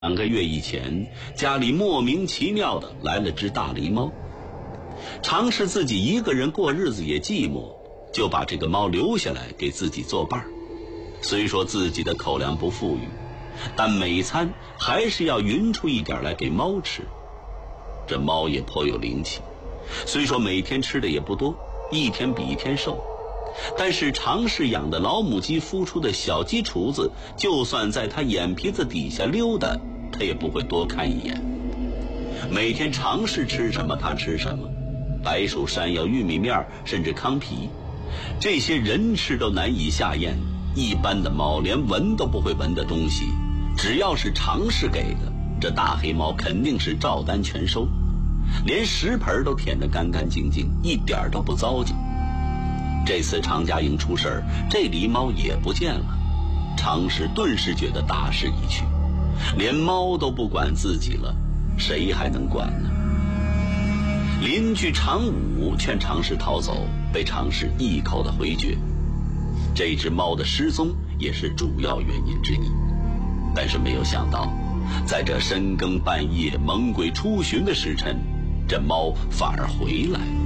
2个月以前，家里莫名其妙的来了只大狸猫。尝试自己一个人过日子也寂寞，就把这个猫留下来给自己作伴。虽说自己的口粮不富裕，但每餐还是要匀出一点来给猫吃。这猫也颇有灵气，虽说每天吃的也不多，一天比一天瘦，但是尝试养的老母鸡孵出的小鸡雏子，就算在它眼皮子底下溜达，它也不会多看一眼。每天尝试吃什么它吃什么，白薯、山药、玉米面甚至糠皮，这些人吃都难以下咽，一般的猫连闻都不会闻的东西，只要是尝试给的，这大黑猫肯定是照单全收，连食盆都舔得干干净净，一点都不糟践。这次常家营出事儿，这狸猫也不见了。常氏顿时觉得大势已去，连猫都不管自己了，谁还能管呢？邻居常武劝常氏逃走，被常氏一口的回绝。这只猫的失踪也是主要原因之一，但是没有想到，在这深更半夜猛鬼出巡的时辰，这猫反而回来了。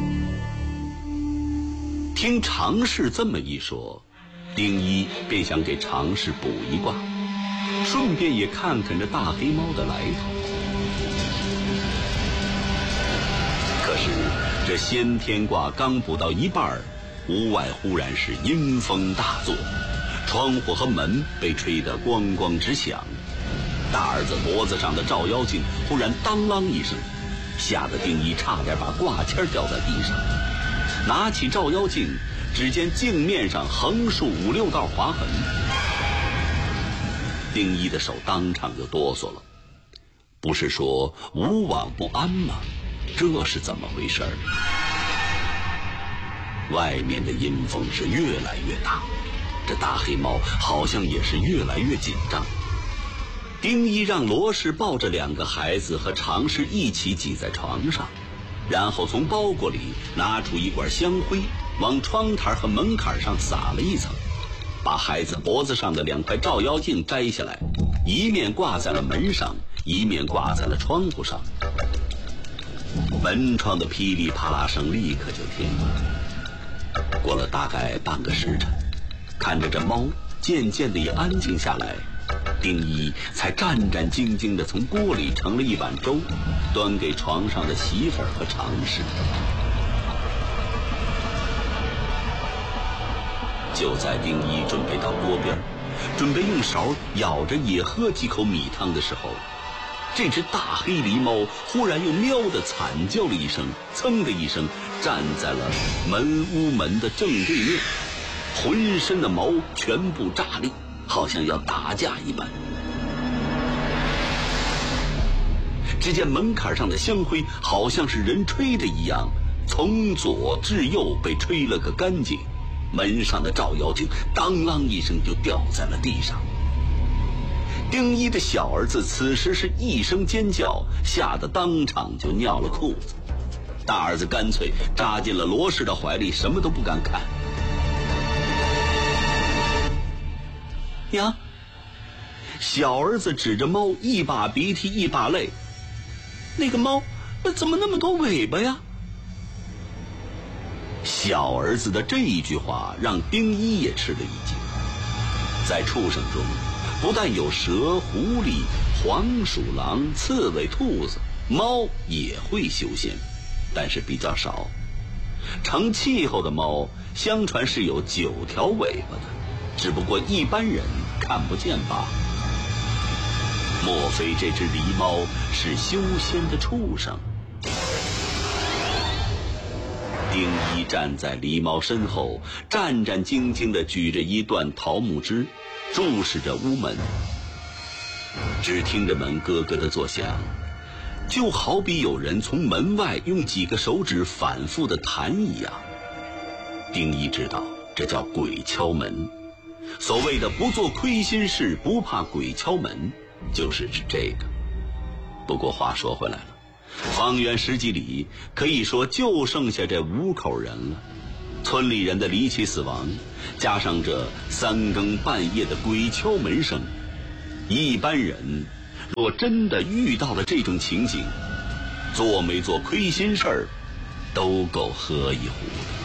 听常氏这么一说，丁一便想给常氏卜一卦，顺便也看看这大黑猫的来头。可是这先天卦刚卜到一半，屋外忽然是阴风大作，窗户和门被吹得咣咣直响。大儿子脖子上的照妖镜忽然当啷一声，吓得丁一差点把挂签掉在地上。拿起照妖镜，只见镜面上横竖5、6道划痕。丁一的手当场就哆嗦了，不是说无往不安吗？这是怎么回事？外面的阴风是越来越大，这大黑猫好像也是越来越紧张。丁一让罗氏抱着2个孩子和常氏一起挤在床上，然后从包裹里拿出一管香灰，往窗台和门槛上撒了一层，把孩子脖子上的2块照妖镜摘下来，一面挂在了门上，一面挂在了窗户上。门窗的噼里啪啦声立刻就停了。过了大概半个时辰，看着这猫渐渐的也安静下来，丁一才战战兢兢地从锅里盛了一碗粥，端给床上的媳妇儿和常氏。就在丁一准备到锅边，准备用勺舀着也喝几口米汤的时候，这只大黑狸猫忽然又喵地惨叫了一声，噌的一声站在了屋门的正对面，浑身的毛全部炸裂，好像要打架一般。只见门槛上的香灰好像是人吹的一样，从左至右被吹了个干净，门上的照妖镜当啷一声就掉在了地上。丁一的小儿子此时是一声尖叫，吓得当场就尿了裤子。大儿子干脆扎进了罗氏的怀里，什么都不敢看。呀，小儿子指着猫，一把鼻涕一把泪，那个猫怎么那么多尾巴呀？小儿子的这一句话让丁一也吃了一惊。在畜生中，不但有蛇、狐狸、黄鼠狼、刺猬、兔子，猫也会修仙，但是比较少。成气候的猫相传是有9条尾巴的，只不过一般人看不见罢了。莫非这只狸猫是修仙的畜生？丁一站在狸猫身后，战战兢兢地举着一段桃木枝，注视着屋门。只听着门咯咯地作响，就好比有人从门外用几个手指反复地弹一样。丁一知道这叫鬼敲门，所谓的不做亏心事，不怕鬼敲门，就是指这个。不过话说回来了，方圆10几里可以说就剩下这5口人了。村里人的离奇死亡，加上这3更半夜的鬼敲门声，一般人若真的遇到了这种情景，做没做亏心事儿，都够喝一壶的。